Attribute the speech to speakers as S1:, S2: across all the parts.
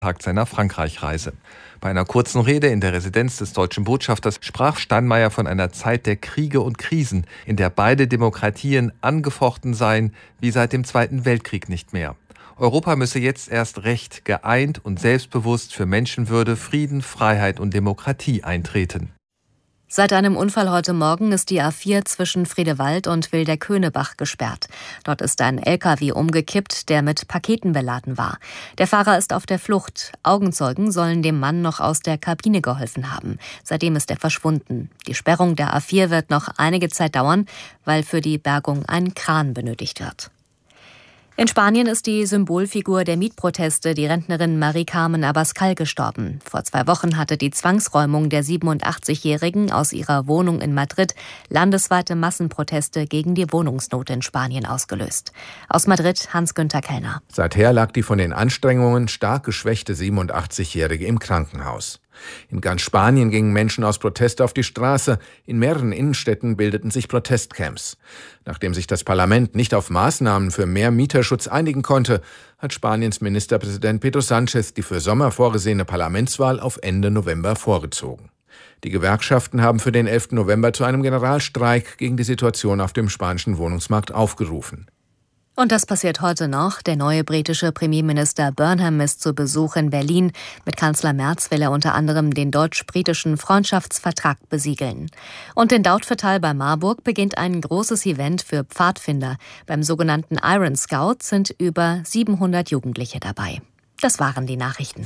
S1: Tag seiner Frankreich-Reise. Bei einer kurzen Rede in der Residenz des deutschen Botschafters sprach Steinmeier von einer Zeit der Kriege und Krisen, in der beide Demokratien angefochten seien, wie seit dem Zweiten Weltkrieg nicht mehr. Europa müsse jetzt erst recht geeint und selbstbewusst für Menschenwürde, Frieden, Freiheit und Demokratie eintreten.
S2: Seit einem Unfall heute Morgen ist die A4 zwischen Friedewald und Wilderköhnebach gesperrt. Dort ist ein LKW umgekippt, der mit Paketen beladen war. Der Fahrer ist auf der Flucht. Augenzeugen sollen dem Mann noch aus der Kabine geholfen haben. Seitdem ist er verschwunden. Die Sperrung der A4 wird noch einige Zeit dauern, weil für die Bergung ein Kran benötigt wird. In Spanien ist die Symbolfigur der Mietproteste, die Rentnerin Mari-Carmen Abascal, gestorben. Vor 2 Wochen hatte die Zwangsräumung der 87-Jährigen aus ihrer Wohnung in Madrid landesweite Massenproteste gegen die Wohnungsnot in Spanien ausgelöst. Aus Madrid Hans-Günther Kellner.
S3: Seither lag die von den Anstrengungen stark geschwächte 87-Jährige im Krankenhaus. In ganz Spanien gingen Menschen aus Protest auf die Straße. In mehreren Innenstädten bildeten sich Protestcamps. Nachdem sich das Parlament nicht auf Maßnahmen für mehr Mieterschutz einigen konnte, hat Spaniens Ministerpräsident Pedro Sánchez die für Sommer vorgesehene Parlamentswahl auf Ende November vorgezogen. Die Gewerkschaften haben für den 11. November zu einem Generalstreik gegen die Situation auf dem spanischen Wohnungsmarkt aufgerufen.
S2: Und das passiert heute noch. Der neue britische Premierminister Burnham ist zu Besuch in Berlin. Mit Kanzler Merz will er unter anderem den deutsch-britischen Freundschaftsvertrag besiegeln. Und in Dautphetal bei Marburg beginnt ein großes Event für Pfadfinder. Beim sogenannten Iron Scout sind über 700 Jugendliche dabei. Das waren die Nachrichten.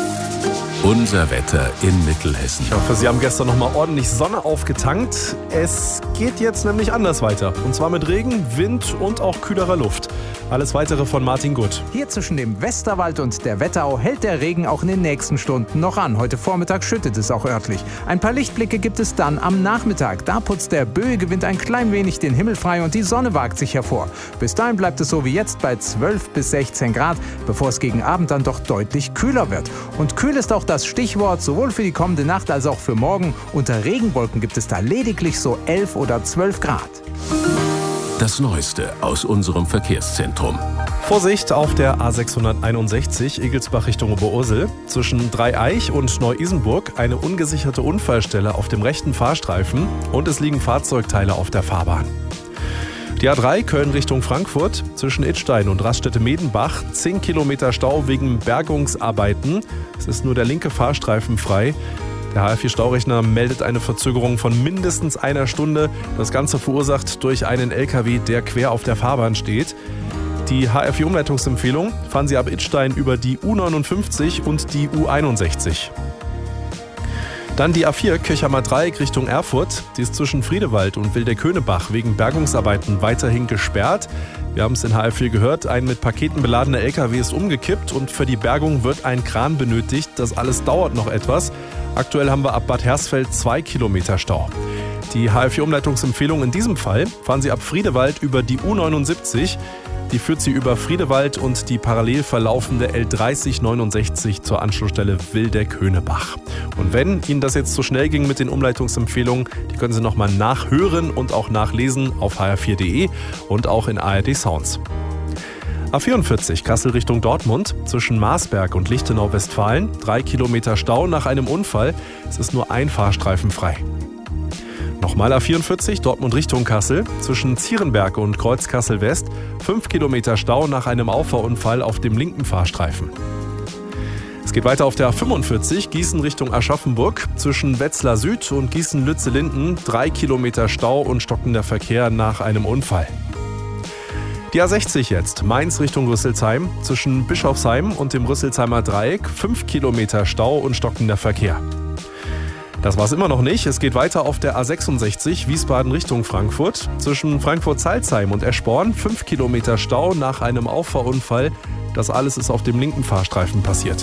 S4: Unser Wetter in Mittelhessen.
S5: Ich hoffe, Sie haben gestern noch mal ordentlich Sonne aufgetankt. Es geht jetzt nämlich anders weiter. Und zwar mit Regen, Wind und auch kühlerer Luft. Alles Weitere von Martin Gutt.
S6: Hier zwischen dem Westerwald und der Wetterau hält der Regen auch in den nächsten Stunden noch an. Heute Vormittag schüttet es auch örtlich. Ein paar Lichtblicke gibt es dann am Nachmittag. Da putzt der böige Wind ein klein wenig den Himmel frei und die Sonne wagt sich hervor. Bis dahin bleibt es so wie jetzt bei 12 bis 16 Grad, bevor es gegen Abend dann doch deutlich kühler wird. Und kühl ist auch das Stichwort, sowohl für die kommende Nacht als auch für morgen. Unter Regenwolken gibt es da lediglich so 11 oder 12 Grad.
S4: Das Neueste aus unserem Verkehrszentrum.
S5: Vorsicht auf der A661 Egelsbach Richtung Oberursel. Zwischen Dreieich und Neu-Isenburg eine ungesicherte Unfallstelle auf dem rechten Fahrstreifen und es liegen Fahrzeugteile auf der Fahrbahn. Die A3 Köln Richtung Frankfurt, zwischen Idstein und Raststätte-Medenbach, 10 Kilometer Stau wegen Bergungsarbeiten. Es ist nur der linke Fahrstreifen frei. Der HR4-Staurechner meldet eine Verzögerung von mindestens einer Stunde. Das Ganze verursacht durch einen LKW, der quer auf der Fahrbahn steht. Die HR4-Umleitungsempfehlung: fahren Sie ab Idstein über die U59 und die U61. Dann die A4 Kirchhammer Dreieck Richtung Erfurt. Die ist zwischen Friedewald und Wilderköhnebach wegen Bergungsarbeiten weiterhin gesperrt. Wir haben es in HR4 gehört, ein mit Paketen beladener LKW ist umgekippt und für die Bergung wird ein Kran benötigt. Das alles dauert noch etwas. Aktuell haben wir ab Bad Hersfeld 2 Kilometer Stau. Die HR4-Umleitungsempfehlung in diesem Fall: fahren Sie ab Friedewald über die U79. Die führt Sie über Friedewald und die parallel verlaufende L3069 zur Anschlussstelle Wilderköhnebach. Und wenn Ihnen das jetzt zu schnell ging mit den Umleitungsempfehlungen, die können Sie nochmal nachhören und auch nachlesen auf hr4.de und auch in ARD Sounds. A44 Kassel Richtung Dortmund, zwischen Marsberg und Lichtenau-Westfalen, 3 Kilometer Stau nach einem Unfall. Es ist nur ein Fahrstreifen frei. Nochmal A44 Dortmund Richtung Kassel, zwischen Zierenberg und Kreuz Kassel-West, 5 Kilometer Stau nach einem Auffahrunfall auf dem linken Fahrstreifen. Es geht weiter auf der A45 Gießen Richtung Aschaffenburg, zwischen Wetzlar Süd und Gießen-Lützellinden, 3 Kilometer Stau und stockender Verkehr nach einem Unfall. Die A60 jetzt, Mainz Richtung Rüsselsheim, zwischen Bischofsheim und dem Rüsselsheimer Dreieck, 5 Kilometer Stau und stockender Verkehr. Das war's immer noch nicht. Es geht weiter auf der A66 Wiesbaden Richtung Frankfurt. Zwischen Frankfurt-Salzheim und Eschborn 5 Kilometer Stau nach einem Auffahrunfall. Das alles ist auf dem linken Fahrstreifen passiert.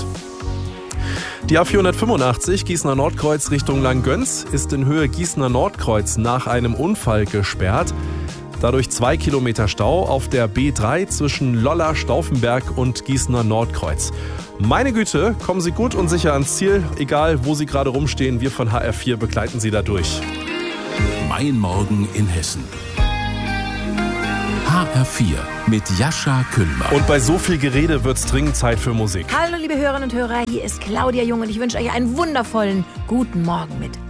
S5: Die A485 Gießener Nordkreuz Richtung Langgöns ist in Höhe Gießener Nordkreuz nach einem Unfall gesperrt. Dadurch 2 Kilometer Stau auf der B3 zwischen Lolla, Stauffenberg und Gießener Nordkreuz. Meine Güte, kommen Sie gut und sicher ans Ziel, egal wo Sie gerade rumstehen. Wir von HR4 begleiten Sie da durch.
S4: Mein Morgen in Hessen. HR4 mit Jascha Küllmann.
S5: Und bei so viel Gerede wird's dringend Zeit für Musik.
S7: Hallo liebe Hörerinnen und Hörer, hier ist Claudia Jung und ich wünsche euch einen wundervollen guten Morgen mit